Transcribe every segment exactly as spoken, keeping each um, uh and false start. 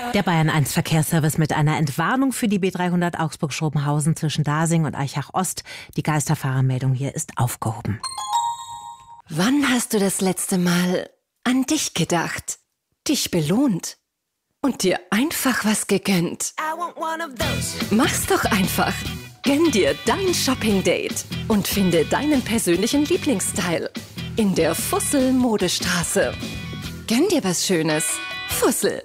Der Bayern eins Verkehrsservice mit einer Entwarnung für die B dreihundert Augsburg-Schrobenhausen zwischen Dasing und Eichach-Ost. Die Geisterfahrermeldung hier ist aufgehoben. Wann hast du das letzte Mal an dich gedacht, dich belohnt und dir einfach was gegönnt? Mach's doch einfach. Gönn dir dein Shopping-Date und finde deinen persönlichen Lieblingsstyle in der Fussel-Modestraße. Gönn dir was Schönes. Fussel.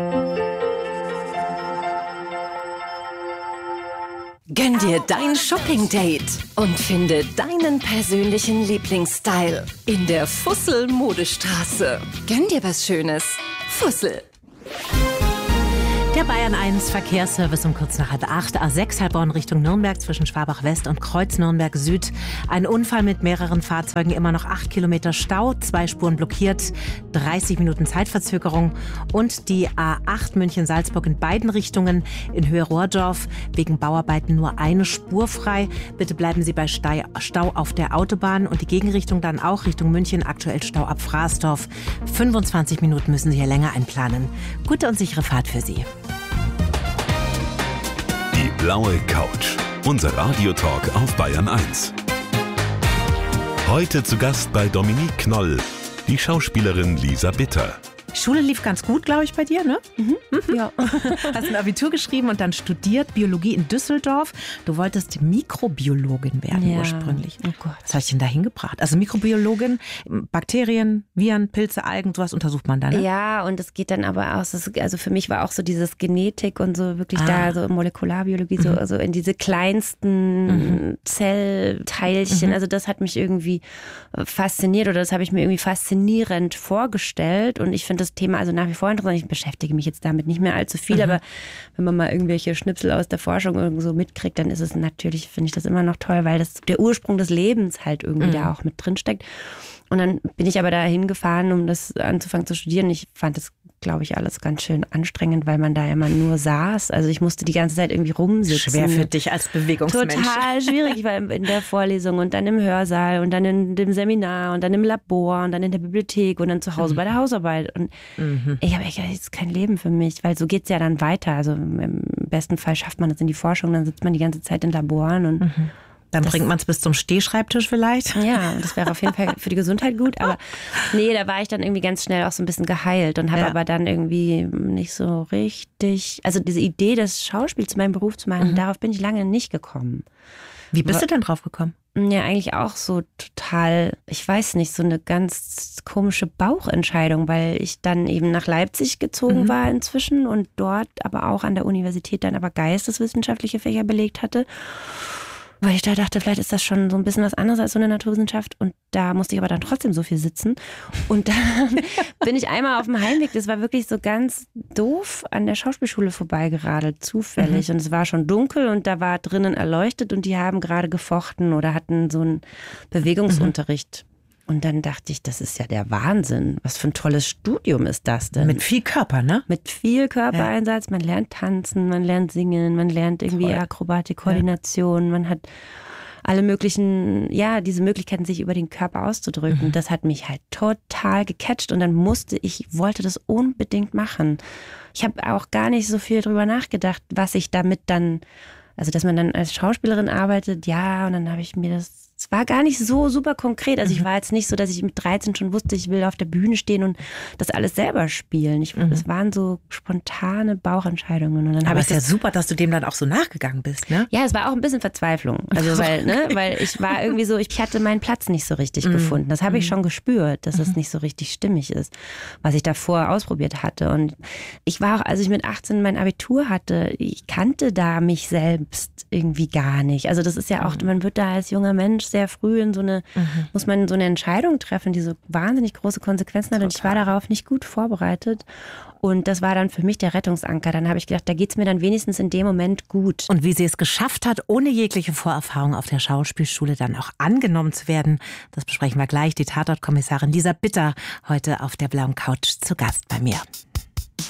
Gönn dir dein Shopping-Date und finde deinen persönlichen Lieblingsstyle in der Fussel-Modestraße. Gönn dir was Schönes. Fussel. Der Bayern eins Verkehrsservice um kurz nach halb acht, A sechs Heilbronn Richtung Nürnberg zwischen Schwabach West und Kreuz Nürnberg Süd. Ein Unfall mit mehreren Fahrzeugen, immer noch acht Kilometer Stau, zwei Spuren blockiert, dreißig Minuten Zeitverzögerung. Und die A acht München-Salzburg in beiden Richtungen in Höhe Rohrdorf wegen Bauarbeiten nur eine Spur frei. Bitte bleiben Sie bei Stau auf der Autobahn und die Gegenrichtung dann auch Richtung München, aktuell Stau ab Fraßdorf. fünfundzwanzig Minuten müssen Sie hier länger einplanen. Gute und sichere Fahrt für Sie. Die blaue Couch. Unser Radiotalk auf Bayern eins. Heute zu Gast bei Dominique Knoll, die Schauspielerin Lisa Bitter. Schule lief ganz gut, glaube ich, bei dir, ne? Mhm. Ja. Hast ein Abitur geschrieben und dann studiert Biologie in Düsseldorf. Du wolltest Mikrobiologin werden Ja. ursprünglich. Oh Gott. Was hat dich denn da hingebracht? Also Mikrobiologin, Bakterien, Viren, Pilze, Algen, sowas untersucht man da, ne? Ja, und es geht dann aber auch, so- also für mich war auch so dieses Genetik und so wirklich Ah. da, so Molekularbiologie, so Mhm. also in diese kleinsten Mhm. Zellteilchen. Mhm. Also das hat mich irgendwie fasziniert oder das habe ich mir irgendwie faszinierend vorgestellt. Und ich finde das Thema also nach wie vor interessant. Ich beschäftige mich jetzt damit nicht mehr allzu viel, Mhm. aber wenn man mal irgendwelche Schnipsel aus der Forschung irgendwo so mitkriegt, dann ist es natürlich, finde ich das immer noch toll, weil das der Ursprung des Lebens halt irgendwie Mhm. da auch mit drin steckt. Und dann bin ich aber da hingefahren, um das anzufangen zu studieren. Ich fand das, glaube ich, alles ganz schön anstrengend, weil man da immer nur saß. Also ich musste die ganze Zeit irgendwie rumsitzen. Schwer für dich als Bewegungsmensch. Total schwierig. Ich war in der Vorlesung und dann im Hörsaal und dann in dem Seminar und dann im Labor und dann in der Bibliothek und dann zu Hause bei der Hausarbeit. Und Mhm. ich habe echt gedacht, das ist kein Leben für mich, weil so geht's ja dann weiter. Also im besten Fall schafft man das in die Forschung, dann sitzt man die ganze Zeit in Laboren und Dann Das- bringt man es bis zum Stehschreibtisch vielleicht. ja, das wäre auf jeden Fall für die Gesundheit gut. Aber nee, da war ich dann irgendwie ganz schnell auch so ein bisschen geheilt und habe Ja. aber dann irgendwie nicht so richtig, also diese Idee, das Schauspiel zu meinem Beruf zu machen, darauf bin ich lange nicht gekommen. Wie bist du denn drauf gekommen? Ja, eigentlich auch so total, ich weiß nicht, so eine ganz komische Bauchentscheidung, weil ich dann eben nach Leipzig gezogen Mhm. war inzwischen und dort aber auch an der Universität dann aber geisteswissenschaftliche Fächer belegt hatte. Weil ich da dachte, vielleicht ist das schon so ein bisschen was anderes als so eine Naturwissenschaft. Und da musste ich aber dann trotzdem so viel sitzen. Und dann bin ich einmal auf dem Heimweg, das war wirklich so ganz doof, an der Schauspielschule vorbeigeradelt, zufällig. Und es war schon dunkel und da war drinnen erleuchtet und die haben gerade gefochten oder hatten so einen Bewegungsunterricht. Und dann dachte ich, das ist ja der Wahnsinn. Was für ein tolles Studium ist das denn? Mit viel Körper, ne? Mit viel Körpereinsatz, man lernt tanzen, man lernt singen, man lernt irgendwie Toll. Akrobatik, Koordination, man hat alle möglichen, ja, diese Möglichkeiten, sich über den Körper auszudrücken. Das hat mich halt total gecatcht und dann musste ich, wollte das unbedingt machen. Ich habe auch gar nicht so viel drüber nachgedacht, was ich damit dann, also dass man dann als Schauspielerin arbeitet, ja, und dann habe ich mir das, es war gar nicht so super konkret. Also ich war jetzt nicht so, dass ich mit dreizehn schon wusste, ich will auf der Bühne stehen und das alles selber spielen. Ich, Es waren so spontane Bauchentscheidungen. Und dann Aber habe es ich ist ja das, super, dass du dem dann auch so nachgegangen bist, ne? ja, es war auch ein bisschen Verzweiflung. Also weil, ne, weil ich war irgendwie so, ich hatte meinen Platz nicht so richtig gefunden. Das habe ich schon gespürt, dass es nicht so richtig stimmig ist, was ich davor ausprobiert hatte. Und ich war auch, als ich mit achtzehn mein Abitur hatte, ich kannte da mich selbst irgendwie gar nicht. Also das ist ja auch, man wird da als junger Mensch sehr früh in so eine, muss man so eine Entscheidung treffen, die so wahnsinnig große Konsequenzen hat. Und ich war darauf nicht gut vorbereitet. Und das war dann für mich der Rettungsanker. Dann habe ich gedacht, da geht es mir dann wenigstens in dem Moment gut. Und wie sie es geschafft hat, ohne jegliche Vorerfahrung auf der Schauspielschule dann auch angenommen zu werden, das besprechen wir gleich. Die Tatortkommissarin Lisa Bitter heute auf der blauen Couch zu Gast bei mir.